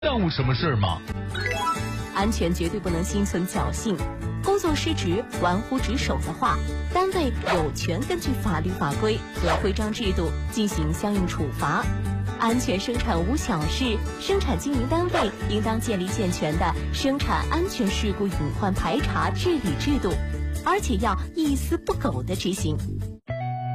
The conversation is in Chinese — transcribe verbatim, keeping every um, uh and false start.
耽误什么事儿吗？ 安全绝对不能心存侥幸，工作失职、玩忽职守的话，单位有权根据法律法规和规章制度进行相应处罚。安全生产无小事，生产经营单位应当建立健全的生产安全事故隐患排查治理制度，而且要一丝不苟地执行。